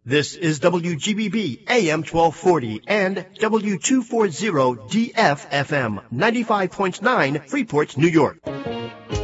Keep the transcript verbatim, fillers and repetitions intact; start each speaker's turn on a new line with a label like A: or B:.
A: This is W G B B A M twelve forty and W two forty D F F M ninety-five point nine Freeport, New York.